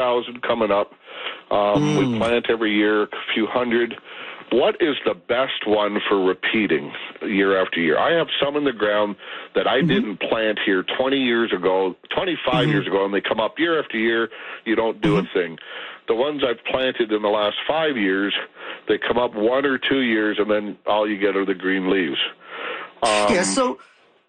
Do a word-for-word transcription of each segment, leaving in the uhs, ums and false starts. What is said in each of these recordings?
thousand coming up. Um, mm. We plant every year a few hundred. What is the best one for repeating year after year? I have some in the ground that I mm-hmm. didn't plant here twenty years ago, twenty-five mm-hmm. years ago, and they come up year after year. You don't do mm-hmm. a thing. The ones I've planted in the last five years, they come up one or two years, and then all you get are the green leaves. Um, yeah, so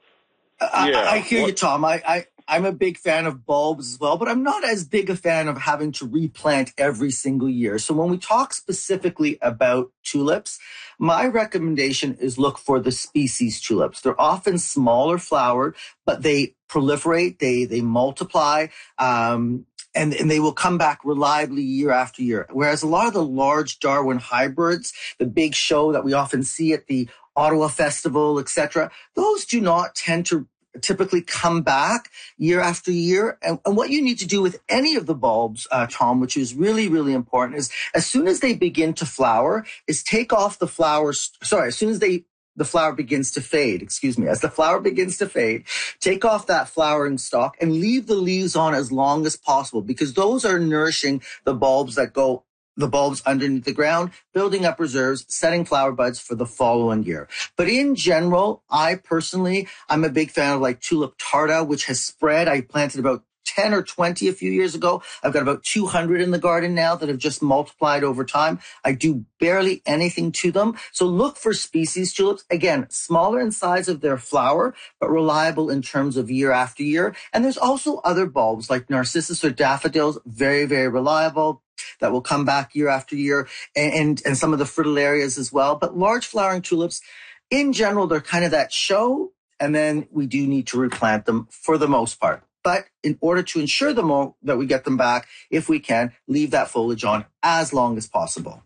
I, yeah, I hear what, you, Tom. I, I, I'm a big fan of bulbs as well, but I'm not as big a fan of having to replant every single year. So when we talk specifically about tulips, my recommendation is look for the species tulips. They're often smaller flowered, but they proliferate, they they multiply, um, and, and they will come back reliably year after year. Whereas a lot of the large Darwin hybrids, the big show that we often see at the Ottawa Festival, et cetera, those do not tend to typically come back year after year. And, and what you need to do with any of the bulbs, uh, Tom, which is really, really important, is as soon as they begin to flower, is take off the flowers. Sorry, as soon as they the flower begins to fade, excuse me, as the flower begins to fade, take off that flowering stalk and leave the leaves on as long as possible, because those are nourishing the bulbs that go the bulbs underneath the ground, building up reserves, setting flower buds for the following year. But in general, I personally, I'm a big fan of like Tulip tarda, which has spread. I planted about ten or twenty a few years ago. I've got about two hundred in the garden now that have just multiplied over time. I do barely anything to them. So look for species tulips. Again, smaller in size of their flower, but reliable in terms of year after year. And there's also other bulbs like narcissus or daffodils, very, very reliable, that will come back year after year, and, and, and some of the fritillarias as well. But large flowering tulips, in general, they're kind of that show, and then we do need to replant them for the most part. But in order to ensure the mo- that we get them back, if we can, leave that foliage on as long as possible.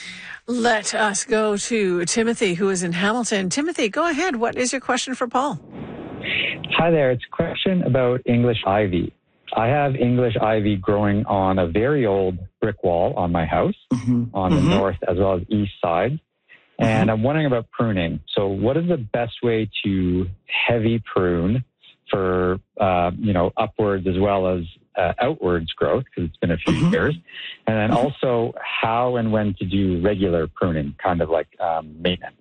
Let us go to Timothy, who is in Hamilton. Timothy, go ahead. What is your question for Paul? Hi there. It's a question about English ivy. I have English ivy growing on a very old brick wall on my house, mm-hmm. on mm-hmm. the north as well as east side. And mm-hmm. I'm wondering about pruning. So what is the best way to heavy prune for, uh, you know, upwards as well as uh, outwards growth, because it's been a few mm-hmm. years. And then mm-hmm. also how and when to do regular pruning, kind of like um, maintenance.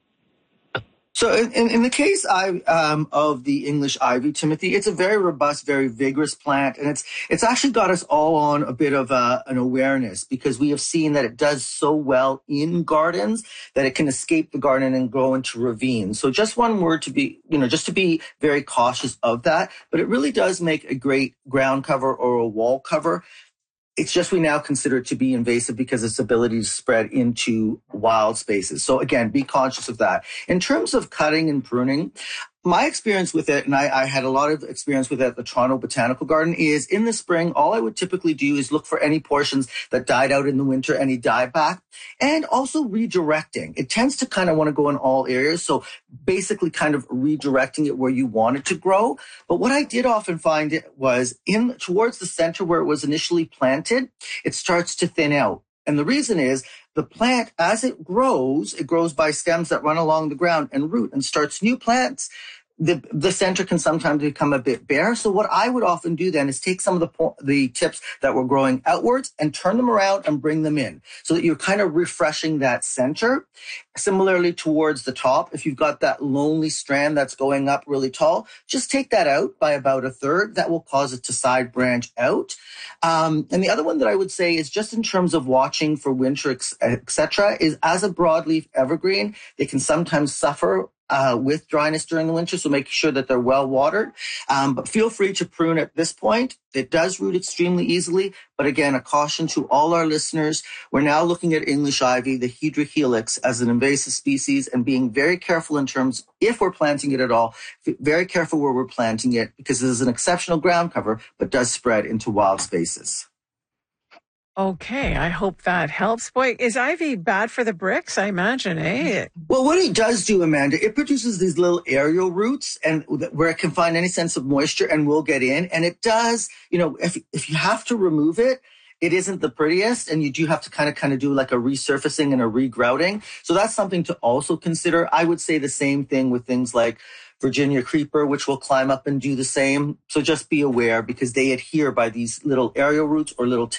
So in, in the case I, um, of the English ivy, Timothy, it's a very robust, very vigorous plant. And it's it's actually got us all on a bit of a, an awareness, because we have seen that it does so well in gardens that it can escape the garden and grow into ravines. So just one word to be, you know, just to be very cautious of that. But it really does make a great ground cover or a wall cover. It's just we now consider it to be invasive because of its ability to spread into wild spaces. So again, be conscious of that. In terms of cutting and pruning, my experience with it, and I, I had a lot of experience with it at the Toronto Botanical Garden, is in the spring, all I would typically do is look for any portions that died out in the winter, any dieback, and also redirecting. It tends to kind of want to go in all areas, so basically kind of redirecting it where you want it to grow. But what I did often find it was in towards the center where it was initially planted, it starts to thin out. And the reason is the plant, as it grows, it grows by stems that run along the ground and root and starts new plants. The, the center can sometimes become a bit bare. So what I would often do then is take some of the po- the tips that were growing outwards and turn them around and bring them in so that you're kind of refreshing that center. Similarly towards the top, if you've got that lonely strand that's going up really tall, just take that out by about a third. That will cause it to side branch out. Um, and the other one that I would say is just in terms of watching for winter, et cetera, is as a broadleaf evergreen, they can sometimes suffer Uh, with dryness during the winter, so make sure that they're well watered. Um, but feel free to prune at this point. It does root extremely easily. But again, a caution to all our listeners. We're now looking at English ivy, the Hydra helix, as an invasive species, and being very careful in terms, if we're planting it at all, very careful where we're planting it, because it is an exceptional ground cover, but does spread into wild spaces. Okay, I hope that helps. Boy, is ivy bad for the bricks? I imagine, eh? Well, what it does do, Amanda, it produces these little aerial roots and where it can find any sense of moisture and will get in. And it does, you know, if if you have to remove it, it isn't the prettiest, and you do have to kind of kind of do like a resurfacing and a regrouting. So that's something to also consider. I would say the same thing with things like Virginia creeper, which will climb up and do the same. So just be aware, because they adhere by these little aerial roots or little